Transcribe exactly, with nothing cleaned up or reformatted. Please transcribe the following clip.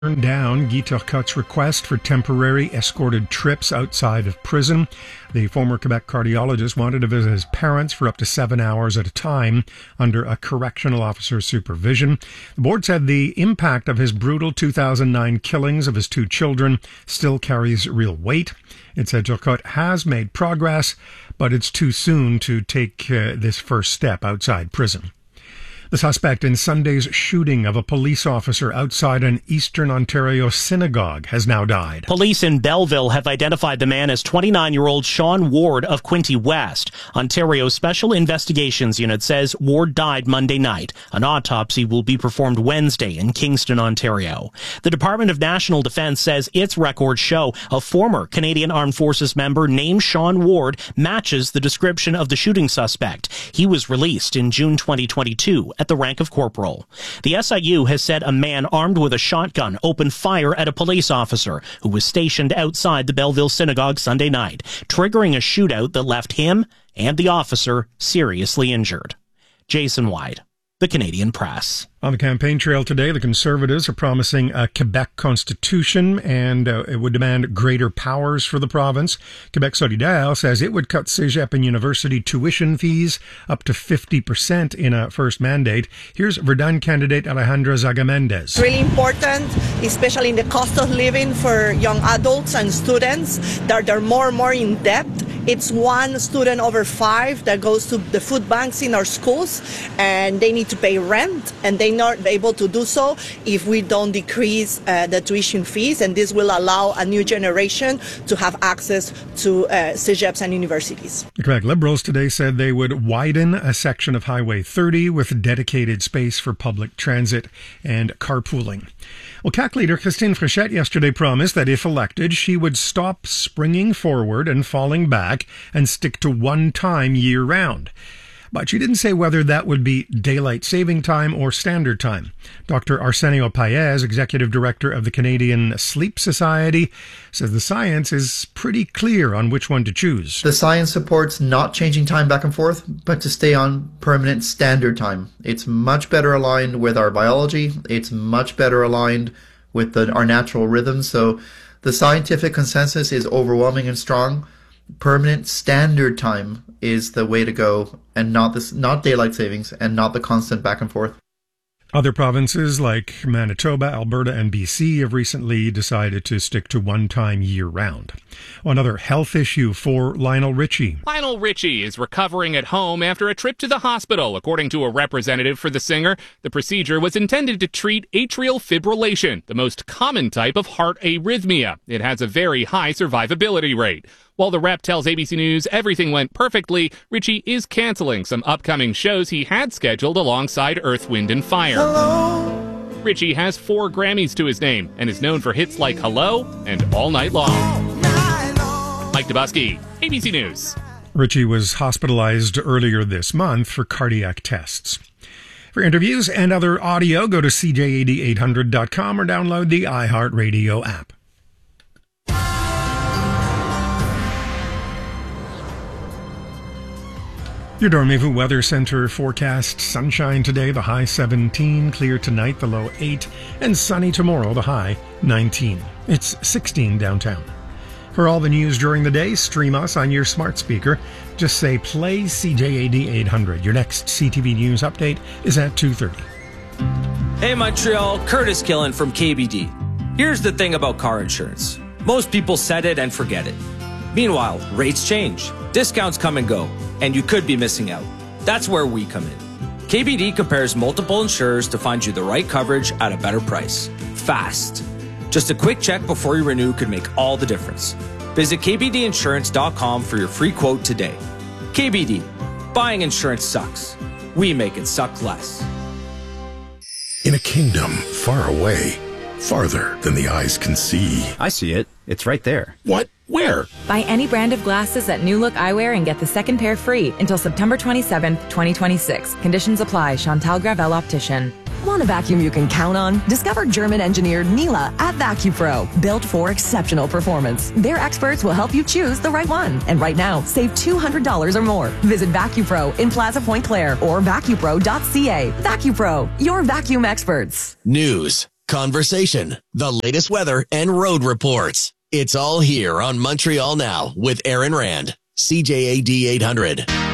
turned down Guy Turcotte's request for temporary escorted trips outside of prison. The former Quebec cardiologist wanted to visit his parents for up to seven hours at a time under a correctional officer's supervision. The board said the impact of his brutal two thousand nine killings of his two children still carries real weight. It said Turcotte has made progress, but it's too soon to take uh, this first step outside prison. The suspect in Sunday's shooting of a police officer outside an Eastern Ontario synagogue has now died. Police in Belleville have identified the man as twenty-nine-year-old Sean Ward of Quinte West. Ontario's Special Investigations Unit says Ward died Monday night. An autopsy will be performed Wednesday in Kingston, Ontario. The Department of National Defence says its records show a former Canadian Armed Forces member named Sean Ward matches the description of the shooting suspect. He was released in June twenty twenty-two. At the rank of corporal. The S I U has said a man armed with a shotgun opened fire at a police officer who was stationed outside the Belleville synagogue Sunday night, triggering a shootout that left him and the officer seriously injured. Jason White, The Canadian Press. On the campaign trail today, the Conservatives are promising a Quebec constitution, and uh, it would demand greater powers for the province. Quebec Solidaire says it would cut cégep and university tuition fees up to fifty percent in a first mandate. Here's Verdun candidate Alejandra Zaga-Mendez. It's really important, especially in the cost of living for young adults and students, that they're more and more in debt. It's one student over five that goes to the food banks in our schools, and they need to pay rent, and they're not able to do so if we don't decrease uh, the tuition fees, and this will allow a new generation to have access to uh, cégeps and universities. The Quebec Liberals today said they would widen a section of Highway thirty with dedicated space for public transit and carpooling. Well, C A Q leader Christine Fréchette yesterday promised that if elected, she would stop springing forward and falling back and stick to one time year-round. But she didn't say whether that would be daylight saving time or standard time. Doctor Arsenio Paez, executive director of the Canadian Sleep Society, says the science is pretty clear on which one to choose. The science supports not changing time back and forth, but to stay on permanent standard time. It's much better aligned with our biology. It's much better aligned with the, our natural rhythms. So the scientific consensus is overwhelming and strong. Permanent standard time is the way to go, and not this, not daylight savings, and not the constant back and forth. Other provinces like Manitoba, Alberta, and B C have recently decided to stick to one time year-round. Another health issue for Lionel Richie. Lionel Richie is recovering at home after a trip to the hospital. According to a representative for the singer, the procedure was intended to treat atrial fibrillation, the most common type of heart arrhythmia. It has a very high survivability rate. While the rep tells A B C News everything went perfectly, Richie is canceling some upcoming shows he had scheduled alongside Earth, Wind and Fire. Hello. Richie has four Grammys to his name and is known for hits like Hello and All Night Long. All night long. Mike Dubusky, A B C News. Richie was hospitalized earlier this month for cardiac tests. For interviews and other audio, go to c j eight eight hundred dot com or download the iHeartRadio app. Your Dormevu Weather Center forecast: sunshine today, the high seventeen, clear tonight, the low eight, and sunny tomorrow, the high nineteen. It's sixteen downtown. For all the news during the day, stream us on your smart speaker. Just say play C J A D eight hundred. Your next C T V News update is at two thirty. Hey Montreal, Curtis Killen from K B D. Here's the thing about car insurance. Most people set it and forget it. Meanwhile, rates change, discounts come and go, and you could be missing out. That's where we come in. K B D compares multiple insurers to find you the right coverage at a better price. Fast. Just a quick check before you renew could make all the difference. Visit k b d insurance dot com for your free quote today. K B D. Buying insurance sucks. We make it suck less. In a kingdom far away, farther than the eyes can see. I see it. It's right there. What? Where? Buy any brand of glasses at New Look Eyewear and get the second pair free until September twenty-seventh, twenty twenty-six. Conditions apply. Chantal Gravel Optician. Want a vacuum you can count on? Discover German-engineered Miele at VacuPro, built for exceptional performance. Their experts will help you choose the right one. And right now, save two hundred dollars or more. Visit VacuPro in Plaza Point Claire or vacupro dot c a. VacuPro, your vacuum experts. News. conversation, the latest weather, and road reports. It's all here on Montreal Now with Aaron Rand, C J A D eight hundred.